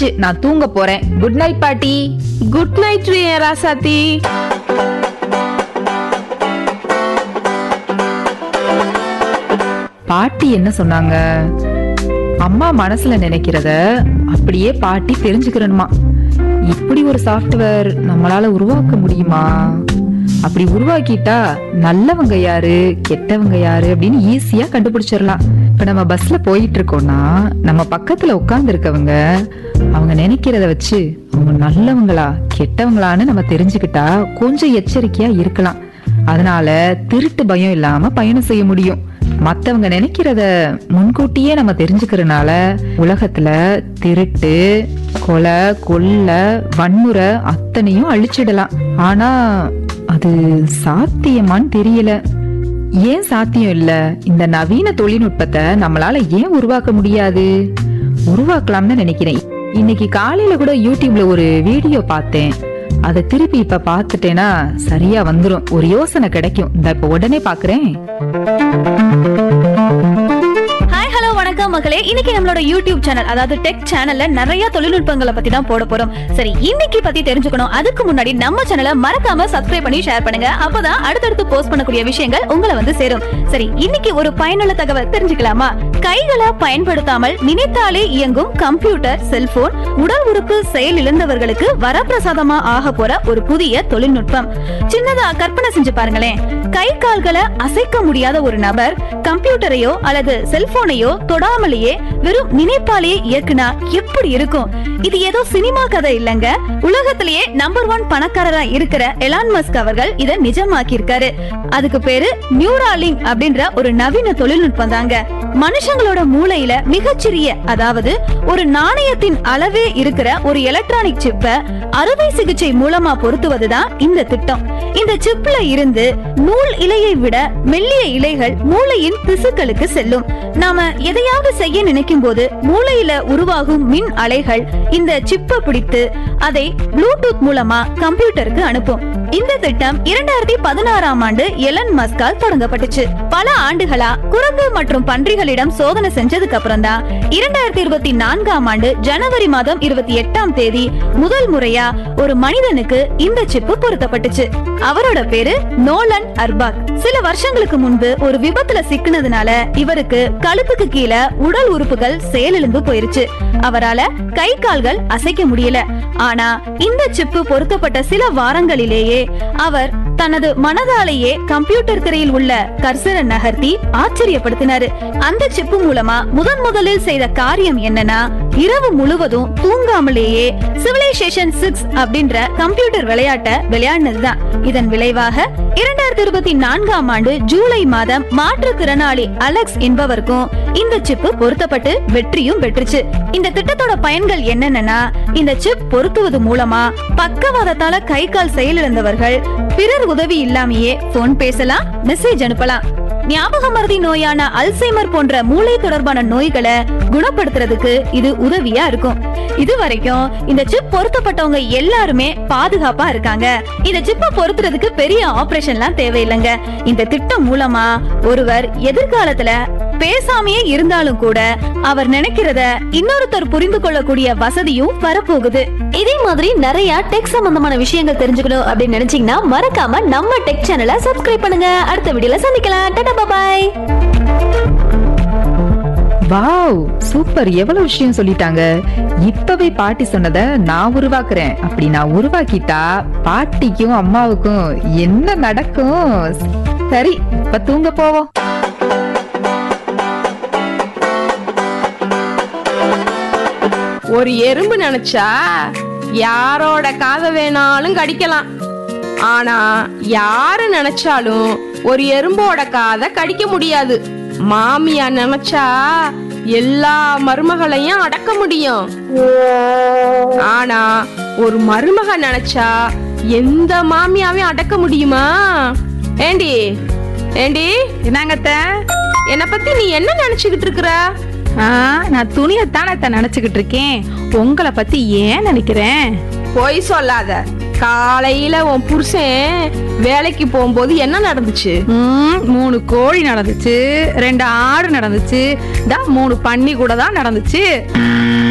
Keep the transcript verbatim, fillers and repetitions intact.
நான் தூங்க போறேன். குட் நைட் பாட்டி. குட் நைட் ராசாத்தி. பாட்டி என்ன சொன்னாங்க? அம்மா மனசுல நினைக்கிறத அப்படியே பாட்டி தெரிஞ்சுக்கிறணுமா. இப்படி ஒரு சாஃப்ட்வேர் நம்மளால உருவாக்க முடியுமா? அப்படி உருவாக்கிட்டா நல்லவங்க யாரு கெட்டவங்க யாரு அப்படின்னு ஈஸியா கண்டுபிடிச்சிடலாம். இப்ப நம்ம பஸ்ல போயிட்டு இருக்கோம்னா நம்ம பக்கத்துல உட்கார்ந்து இருக்கவங்க அவங்க நினைக்கிறத வச்சு அவங்க நல்லவங்களா கெட்டவங்களான்னு நம்ம தெரிஞ்சுக்கிட்டா கொஞ்சம் எச்சரிக்கையா இருக்கலாம். அதனால திருட்டு பயம் இல்லாம பயணம் செய்ய முடியும். மத்தவங்க நினைக்கிறத முன்கூட்டியே நம்ம தெரிஞ்சுக்கிறதுனால உலகத்துல திருட்டு, கொலை, கொள்ளை, வன்முறை அத்தனையும் அழிச்சிடலாம். ஆனா அது சாத்தியமான்னு தெரியல. ஏன் சாத்தியம் இல்ல? இந்த நவீன தொழில்நுட்பத்தை நம்மளால ஏன் உருவாக்க முடியாது? உருவாக்கலாம்னு நினைக்கிறேன். இன்னைக்கு காலையில கூட யூடியூப்ல ஒரு வீடியோ பார்த்தேன். அதை திருப்பி இப்ப பாத்துட்டேன்னா சரியா வந்துரும். ஒரு யோசனை கிடைக்கும். இந்த இப்ப உடனே பாக்குறேன். ஹாய் ஹலோ வணக்கம் மக்களே. இன்னைக்கு நம்மளோட யூடியூப் சேனல் அதாவது டெக் சேனல்ல நிறைய தொழில்நுட்பங்களை பத்தி தான் போட போறோம். சரி, இன்னைக்கு பத்தி தெரிஞ்சுக்கணும். அதுக்கு முன்னாடி நம்ம சேனலை மறக்காம சப்ஸ்கிரைப் பண்ணி ஷேர் பண்ணுங்க. அப்பதான் அடுத்தடுத்து போஸ்ட் பண்ணக்கூடிய விஷயங்கள் உங்களை வந்து சேரும். சரி, இன்னைக்கு ஒரு பயனுள்ள தகவல் தெரிஞ்சுக்கலாமா? கைகளை பயன்படுத்தாமல் நினைத்தாலே இயங்கும் கம்ப்யூட்டர், செல்போன், உடல் உறுப்பு செயல் இழந்தவர்களுக்கு வரப்பிரசாதமா ஆக போற ஒரு புதிய தொழில்நுட்பம். சின்னதா கற்பனை செஞ்சு பாருங்களேன். கை கால்களை அசைக்க முடியாத ஒரு நபர் கம்ப்யூட்டரையோ அல்லது செல்போனையோ தொடாமலேயே வெறும் நினைப்பாலேயே இயக்குனா எப்படி இருக்கும்? இது ஏதோ சினிமா கதை இல்லங்க. உலகத்திலேயே நம்பர் ஒன் பணக்காரரா இருக்கிற எலான் மஸ்க் அவர்கள் இதை நிஜமாக்கி இருக்காரு. அதுக்கு பேரு நியூராலிங்க் அப்படின்ற ஒரு நவீன தொழில்நுட்பம் தாங்க. மனுஷங்களோட மூளையில மிகச்சிறிய அதாவது ஒரு நாணயத்தின் அளவே இருக்கிற ஒரு எலக்ட்ரானிக் சிப்பை அறுவை சிகிச்சை மூலமா பொருத்துவதுதான் இந்த திட்டம். இந்த சிப்ல இருந்து நூல் இலையை விட மெல்லிய இலைகள் மூளையின் திசுக்களுக்கு செல்லும். நாம எதையாவது செய்ய நினைக்கும் போது மூளையில உருவாகும் மின் அலைகள் இந்த சிப்பை பிடித்து அதை ப்ளூடூத் மூலமா கம்ப்யூட்டருக்கு அனுப்பும். இந்த திட்டம் இரண்டாயிரத்தி பதினாறாம் ஆண்டு எலன் மஸ்கால் தொடங்கப்பட்டுச்சு. பல ஆண்டுகளா குரங்கு மற்றும் பன்றிகளிடம் சோதனை செஞ்சதுக்கு அப்புறம் தான் இரண்டாயிரத்தி இருபத்தி நான்காம் ஆண்டு ஜனவரி மாதம் இருபத்தி எட்டாம் தேதி முதல் முறையா ஒரு மனிதனுக்கு இந்த சிப்பு பொருத்தப்பட்டுச்சு. அவரோட பேரு நோலன் அர்பாக். சில வருஷங்களுக்கு முன்பு ஒரு விபத்துல சிக்கினதுனால இவருக்கு கழுத்துக்கு கீழே உடல் உறுப்புகள் செயலிழந்து போயிருச்சு. அவரால கை கால்கள் அசைக்க முடியல. ஆனா இந்த சிப்பு பொருத்தப்பட்ட சில வாரங்களிலேயே அவர் தனது மனதாலேயே கம்ப்யூட்டர் திரையில் உள்ள கர்சரை நகர்த்தி ஆச்சரியப்படுத்தினாரு. அந்த சிப்பு மூலமா முதன் முதலில் செய்த காரியம் என்னன்னா, இரவு முழுவதும் தூங்காமலேயே சிவிலைசேஷன் சிக்ஸ் அப்படின்ற கம்ப்யூட்டர் விளையாட்டை விளையாடினதுதான். இதன் விளைவாக இரண்டாயிரத்தி இருபத்தி நான்காம் ஆண்டு ஜூலை மாதம் மாற்றுத்திறனாளி அலெக்ஸ் என்பவருக்கும் இந்த சிப்பு பொருத்தப்பட்டு வெற்றியும் பெற்றுச்சு. இந்த திட்டத்தோட பயன்கள் என்னன்னா, இந்த சிப் பொருத்துவது மூலமா பக்கவாதத்தால கை கால் செயலிழந்தவர்கள் பிறர் உதவி இல்லாமையே போன் பேசலாம், மெசேஜ் அனுப்பலாம். ஞாபக மறதி நோயான அல்சைமர் போன்ற மூளை தொடர்பான நோய்களை குணப்படுத்துறதுக்கு இது உதவியா இருக்கும். இது வரைக்கும் இந்த சிப் பொருத்தப்பட்டவங்க எல்லாருமே பாதுகாப்பா இருக்காங்க. இந்த சிப்பை பொருத்துறதுக்கு பெரிய ஆபரேஷன்லாம் தேவையில்லைங்க. இந்த திட்டம் மூலமா ஒருவர் எதிர்காலத்துல பேசாமையே இருந்தாலும் கூட அவர் நினைக்கிறத இன்னொருத்தர் புரிந்து கொள்ளக்கூடிய வசதியும் வரப்போகுது. இதே மாதிரி நிறைய டெக் சம்பந்தமான விஷயங்கள் தெரிஞ்சுக்கணும் அப்படின்னு நினைச்சீங்கன்னா மறக்காம நம்ம டெக் சேனலை சப்ஸ்கிரைப் பண்ணுங்க. அடுத்த வீடியோல சந்திக்கலாம். Tata bye by. Wow, super. எவ்வளவு விஷயம் சொல்லிட்டாங்க. இப்பவே பாட்டி சொன்னதை நான் உருவாக்குறேன். அப்படி நான் உருவாக்கிட்டா பாட்டிக்கும் அம்மாவுக்கும் என்ன நடக்கும்? சரி, இப்ப தூங்க போவோம். ஒரு எறும்பு நினைச்சா யாரோட காதை வேணாலும் கடிக்கலாம். ஆனா யாரு நினைச்சாலும் ஒரு எறும்போட காதை கடிக்க முடியாது. மாமியா நினைச்சா எல்லா மருமகளையும் அடக்க முடியும். ஆனா ஒரு மருமக நினைச்சா எந்த மாமியாவையும் அடக்க முடியுமா? ஏண்டி ஏண்டி என்னங்கத்த, என்ன பத்தி நீ என்ன நினைச்சுக்கிட்டு இருக்கிற? நான் துணியத்தானே நினைச்சுக்கிட்டு இருக்கேன். உங்களை பத்தி ஏன் நினைக்கிறேன்? போய் சொல்லாத. காலையில உன் புருஷன் வேலைக்கு போகும்போது என்ன நடந்துச்சு? மூணு கோழி நடந்துச்சு, ரெண்டு ஆடு நடந்துச்சு, மூணு பன்னி கூட தான் நடந்துச்சு.